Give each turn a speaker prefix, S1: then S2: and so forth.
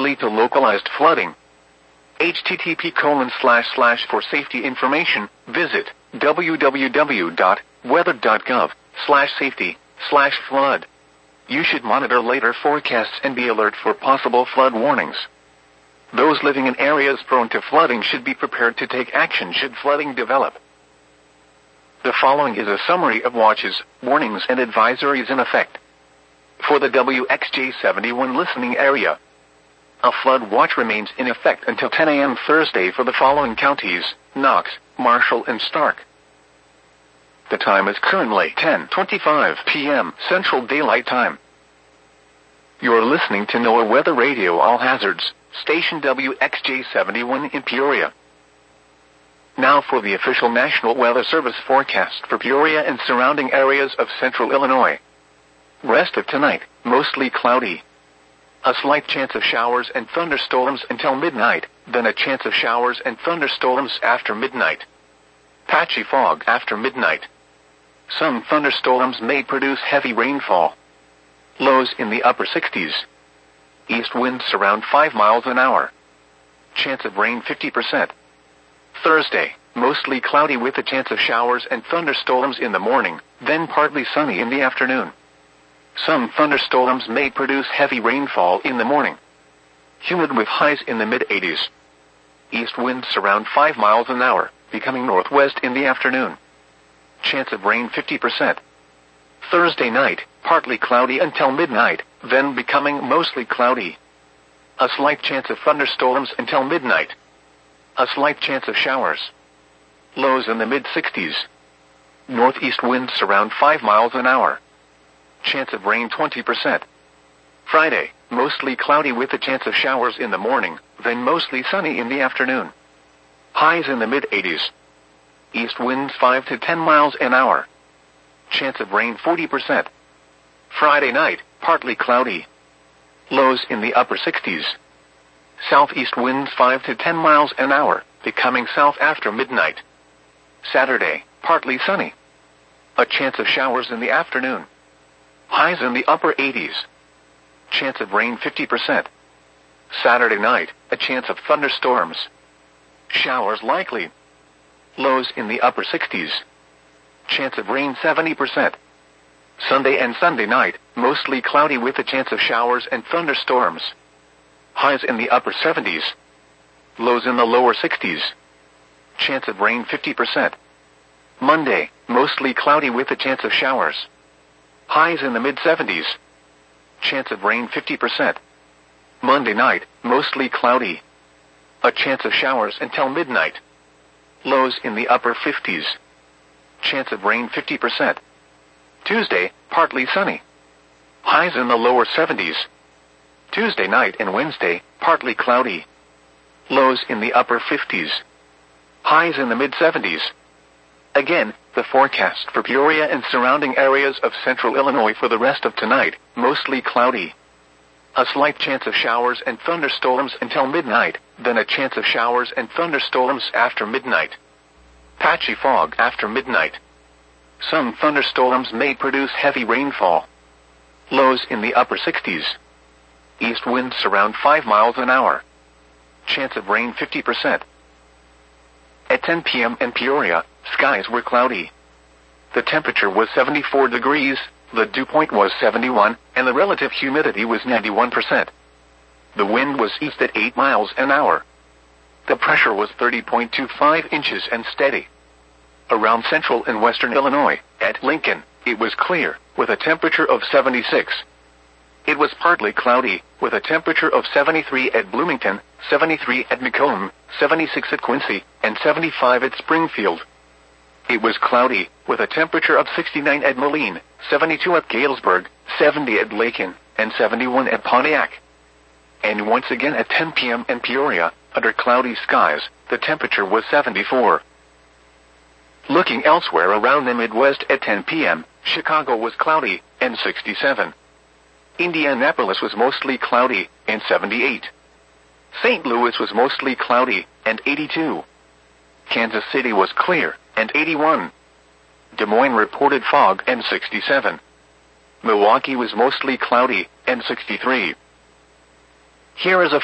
S1: lead to localized flooding. http:// For safety information, visit www.weather.gov/safety/flood. You should monitor later forecasts and be alert for possible flood warnings. Those living in areas prone to flooding should be prepared to take action should flooding develop. The following is a summary of watches, warnings, and advisories in effect. For the WXJ71 listening area, a flood watch remains in effect until 10 a.m. Thursday for the following counties: Knox, Marshall, and Stark. The time is currently 10:25 p.m. Central Daylight Time. You're listening to NOAA Weather Radio All Hazards, station WXJ71 in Peoria. Now for the official National Weather Service forecast for Peoria and surrounding areas of central Illinois. Rest of tonight, mostly cloudy. A slight chance of showers and thunderstorms until midnight, then a chance of showers and thunderstorms after midnight. Patchy fog after midnight. Some thunderstorms may produce heavy rainfall. Lows in the upper 60s. East winds around 5 miles an hour. Chance of rain 50%. Thursday, mostly cloudy with a chance of showers and thunderstorms in the morning, then partly sunny in the afternoon. Some thunderstorms may produce heavy rainfall in the morning. Humid with highs in the mid-80s. East winds around 5 miles an hour, becoming northwest in the afternoon. Chance of rain 50%. Thursday night, partly cloudy until midnight, then becoming mostly cloudy. A slight chance of thunderstorms until midnight. A slight chance of showers. Lows in the mid-60s. Northeast winds around 5 miles an hour. Chance of rain 20%. Friday, mostly cloudy with a chance of showers in the morning, then mostly sunny in the afternoon. Highs in the mid-80s. East winds 5 to 10 miles an hour. Chance of rain 40%. Friday night, partly cloudy. Lows in the upper 60s. Southeast winds 5 to 10 miles an hour, becoming south after midnight. Saturday, partly sunny. A chance of showers in the afternoon. Highs in the upper 80s. Chance of rain 50%. Saturday night, a chance of thunderstorms. Showers likely. Lows in the upper 60s. Chance of rain 70%. Sunday and Sunday night, mostly cloudy with a chance of showers and thunderstorms. Highs in the upper 70s. Lows in the lower 60s. Chance of rain 50%. Monday, mostly cloudy with a chance of showers. Highs in the mid-70s. Chance of rain 50%. Monday night, mostly cloudy. A chance of showers until midnight. Lows in the upper 50s. Chance of rain 50%. Tuesday, partly sunny. Highs in the lower 70s. Tuesday night and Wednesday, partly cloudy. Lows in the upper 50s. Highs in the mid-70s. Again, the forecast for Peoria and surrounding areas of central Illinois for the rest of tonight, mostly cloudy. A slight chance of showers and thunderstorms until midnight, then a chance of showers and thunderstorms after midnight. Patchy fog after midnight. Some thunderstorms may produce heavy rainfall. Lows in the upper 60s. East winds around 5 miles an hour. Chance of rain 50%. At 10 p.m. in Peoria, skies were cloudy. The temperature was 74 degrees, the dew point was 71, and the relative humidity was 91%. The wind was east at 8 miles an hour. The pressure was 30.25 inches and steady. Around central and western Illinois, at Lincoln, it was clear, with a temperature of 76. It was partly cloudy, with a temperature of 73 at Bloomington, 73 at Macomb, 76 at Quincy, and 75 at Springfield. It was cloudy, with a temperature of 69 at Moline, 72 at Galesburg, 70 at Lakin, and 71 at Pontiac. And once again at 10 p.m. in Peoria, under cloudy skies, the temperature was 74. Looking elsewhere around the Midwest at 10 p.m., Chicago was cloudy, and 67. Indianapolis was mostly cloudy, and 78. St. Louis was mostly cloudy, and 82. Kansas City was clear, and 81. Des Moines reported fog, and 67. Milwaukee was mostly cloudy, and 63. Here is a